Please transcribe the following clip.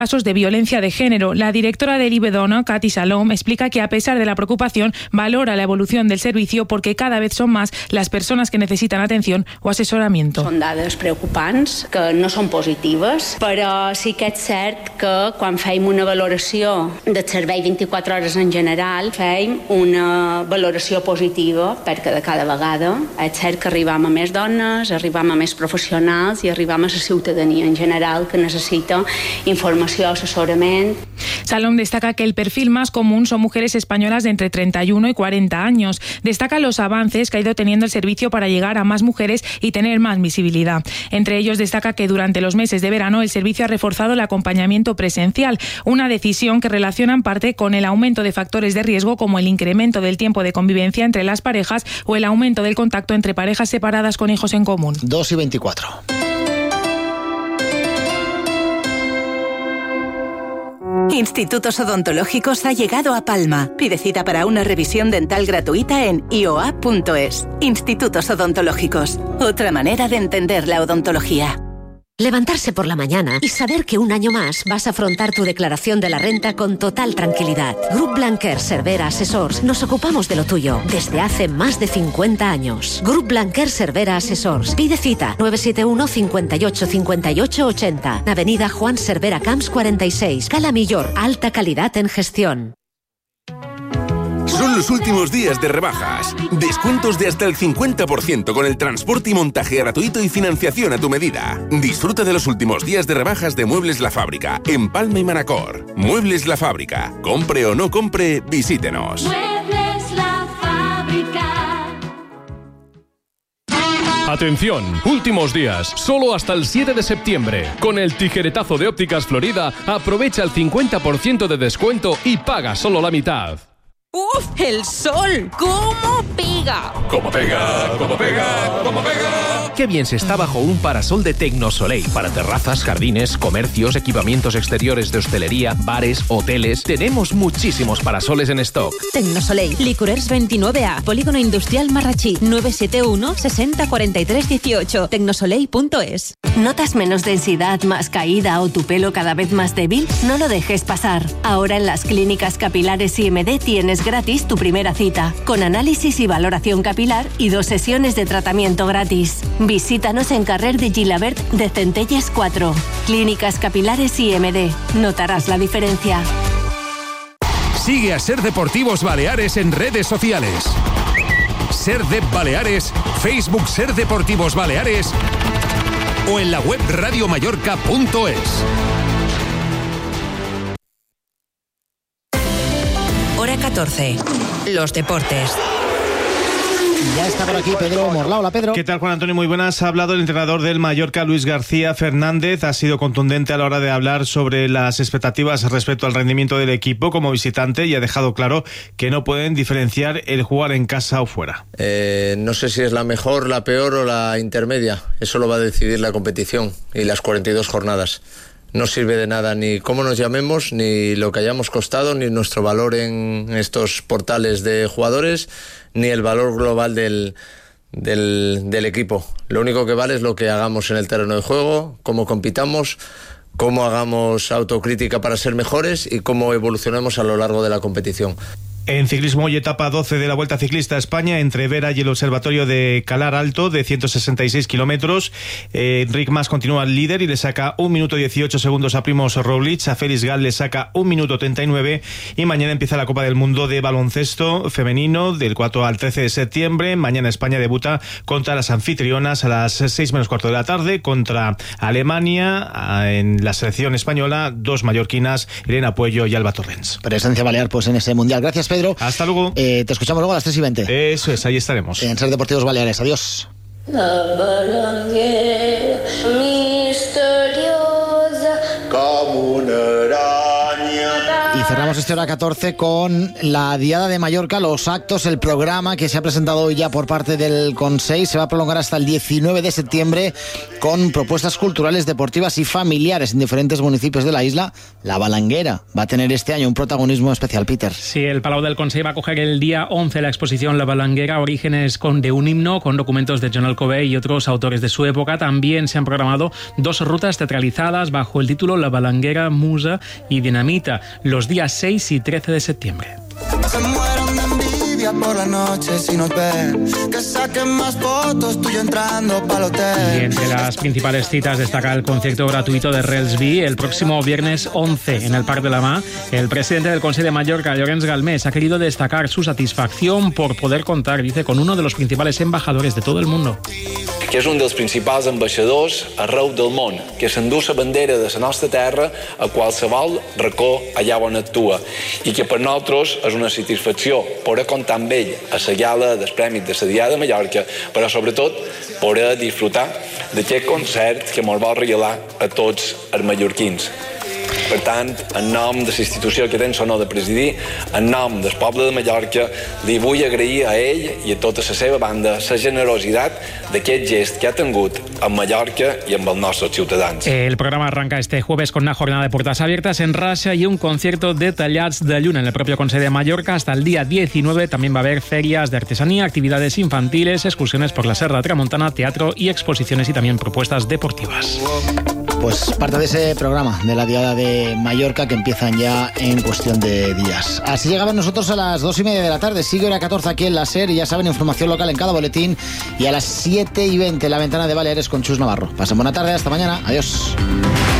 casos de violencia de género. La directora del IBEDONA, Katy Salom, explica que a pesar de la preocupación, valora la evolución del servicio porque cada vez son más las personas que necesitan atención o asesoramiento. Són dades preocupants, que no són positives, però sí que és cert que quan fèiem una valoració del servei 24 hores en general, fèiem una valoració positiva perquè de cada vegada és cert que arribam a més dones, arribam a més professionals i arribam a la ciutadania en general que necessita informació. Salom destaca que el perfil más común son mujeres españolas de entre 31 y 40 años. Destaca los avances que ha ido teniendo el servicio para llegar a más mujeres y tener más visibilidad. Entre ellos destaca que durante los meses de verano el servicio ha reforzado el acompañamiento presencial, una decisión que relaciona en parte con el aumento de factores de riesgo como el incremento del tiempo de convivencia entre las parejas o el aumento del contacto entre parejas separadas con hijos en común. 2:24. Institutos Odontológicos ha llegado a Palma. Pide cita para una revisión dental gratuita en ioa.es. Institutos Odontológicos. Otra manera de entender la odontología. Levantarse por la mañana y saber que un año más vas a afrontar tu declaración de la renta con total tranquilidad. Grup Blanquer Cervera Assessors nos ocupamos de lo tuyo desde hace más de 50 años. Grup Blanquer Cervera Assessors. Pide cita 971 58 58 80. Avenida Juan Cervera Camps 46. Cala Millor. Alta calidad en gestión. Son los últimos días de rebajas. Descuentos de hasta el 50% con el transporte y montaje gratuito y financiación a tu medida. Disfruta de los últimos días de rebajas de Muebles La Fábrica en Palma y Manacor. Muebles La Fábrica. Compre o no compre, visítenos. Muebles La Fábrica. Atención, últimos días, solo hasta el 7 de septiembre. Con el tijeretazo de Ópticas Florida, aprovecha el 50% de descuento y paga solo la mitad. ¡Uf! ¡El sol! ¿Cómo pega? ¡Cómo pega! ¡Cómo pega! ¡Cómo pega! Qué bien se está bajo un parasol de Tecnosoleil. Para terrazas, jardines, comercios, equipamientos exteriores de hostelería, bares, hoteles. Tenemos muchísimos parasoles en stock. Tecnosoleil, Licorers 29A, Polígono Industrial Marrachí, 971 60 43 18, tecnosoleil.es. ¿Notas menos densidad, más caída o tu pelo cada vez más débil? No lo dejes pasar. Ahora en las clínicas capilares IMD tienes gratis tu primera cita, con análisis y valoración capilar y 2 sesiones de tratamiento gratis. Visítanos en Carrer de Gilabert de Centelles 4. Clínicas Capilares IMD. Notarás la diferencia. Sigue a Ser Deportivos Baleares en redes sociales. Ser de Baleares, Facebook Ser Deportivos Baleares o en la web radiomallorca.es. Hora 14. Los deportes. Ya está por aquí Pedro Morla. Hola, Pedro. ¿Qué tal, Juan Antonio? Muy buenas. Ha hablado el entrenador del Mallorca, Luis García Fernández. Ha sido contundente a la hora de hablar sobre las expectativas respecto al rendimiento del equipo como visitante y ha dejado claro que no pueden diferenciar el jugar en casa o fuera. No sé si es la mejor, la peor o la intermedia. Eso lo va a decidir la competición y las 42 jornadas. No sirve de nada ni cómo nos llamemos, ni lo que hayamos costado, ni nuestro valor en estos portales de jugadores, ni el valor global del equipo. Lo único que vale es lo que hagamos en el terreno de juego, cómo compitamos, cómo hagamos autocrítica para ser mejores y cómo evolucionemos a lo largo de la competición. En ciclismo, hoy etapa 12 de la Vuelta Ciclista a España entre Vera y el Observatorio de Calar Alto de 166 kilómetros. Enric Mas continúa líder y le saca 1 minuto 18 segundos a Primož Roglič. A Félix Gall le saca 1 minuto 39 y mañana empieza la Copa del Mundo de baloncesto femenino del 4 al 13 de septiembre. Mañana España debuta contra las anfitrionas a las 6 menos cuarto de la tarde contra Alemania. En la selección española, 2 mallorquinas, Irene Puello y Alba Torrens. Presencia balear pues en ese Mundial. Gracias, Pedro. Hasta luego. Te escuchamos luego a las 3:20. Eso es, ahí estaremos. En Ser Deportivos Baleares. Adiós. La balanguera misteriosa como una araña. Y Cerramos esta hora 14 con la Diada de Mallorca, los actos, el programa que se ha presentado hoy ya por parte del Consell. Se va a prolongar hasta el 19 de septiembre con propuestas culturales, deportivas y familiares en diferentes municipios de la isla. La Balanguera va a tener este año un protagonismo especial, Peter. Sí, el Palau del Consell va a acoger el día 11 la exposición La Balanguera, orígenes de un himno, con documentos de John Alcover y otros autores de su época. También se han programado 2 rutas teatralizadas bajo el título La Balanguera, Musa y Dinamita, los días 6 y 13 de septiembre. Se mueren de envidia por la noche si nos ven, que saquen más fotos tuyo entrando pa'l hotel. Y entre las principales citas destaca el concierto gratuito de Relsby el próximo viernes 11 en el Parc de la Mar. El presidente del Consell de Mallorca, Llorenç Galmés, ha querido destacar su satisfacción por poder contar, dice, con uno de los principales embajadores de todo el mundo. Que és un dels principals ambaixadors arreu del món, que s'endú la bandera de la nostra terra a qualsevol racó allà on actua, i que per nosaltres és una satisfacció poder comptar amb ell a la gala dels Premis de la Diada de Mallorca, però sobretot poder disfrutar d'aquest concert que ens vol regalar a tots els mallorquins. Per tant, en nom de la institució que tens l'honor de presidir, en nom del poble de Mallorca, li vull agrair a ell i a tota la seva banda la generositat d'aquest gest que ha tingut amb Mallorca i amb els nostres ciutadans. El programa arranca este jueves con una jornada de puertas abiertas en Rasha y un concierto de tallats de lluna en el propio Consell de Mallorca. Hasta el día 19 también va a haber ferias de artesanía, actividades infantiles, excursiones por la Serra Tramontana, teatro y exposiciones y también propuestas deportivas. Pues parte de ese programa de la Diada de Mallorca que empiezan ya en cuestión de días. Así llegamos nosotros a las 2:30 de la tarde. Sigue hora 14 aquí en la SER y ya saben, información local en cada boletín. Y a las 7:20 la ventana de Baleares con Chus Navarro. Pasen buena tarde, hasta mañana. Adiós.